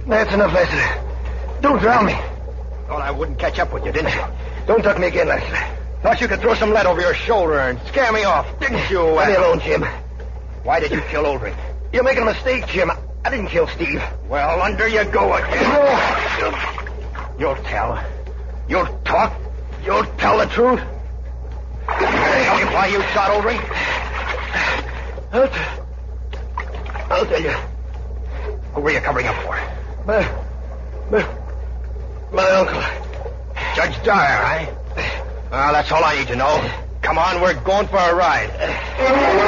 That's enough, Lester. Don't drown me. Thought I wouldn't catch up with you, didn't you? Don't tuck me again, Lester. Thought you could throw some lead over your shoulder and scare me off, didn't you? Leave me alone, Jim. Why did you kill Oldring? You're making a mistake, Jim. I didn't kill Steve. Well, under you go again. No. You'll tell. You'll talk. You'll tell the truth. Tell me why you shot Oldring? I'll tell you. Who were you covering up for? My uncle. Judge Dyer, eh? Well, that's all I need to know. Come on, we're going for a ride.